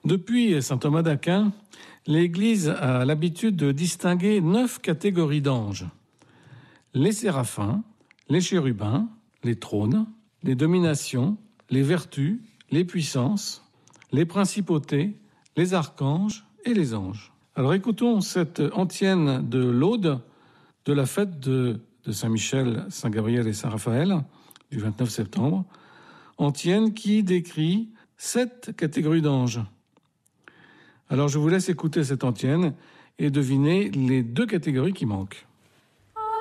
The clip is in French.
Depuis saint Thomas d'Aquin, l'Église a l'habitude de distinguer 9 catégories d'anges. Les séraphins, les chérubins, les trônes, les dominations, les vertus, les puissances, les principautés, les archanges et les anges. Alors écoutons cette antienne de l'Aude de la fête de Saint-Michel, Saint-Gabriel et Saint-Raphaël du 29 septembre, antienne qui décrit 7 catégories d'anges. Alors je vous laisse écouter cette antienne et deviner les 2 catégories qui manquent.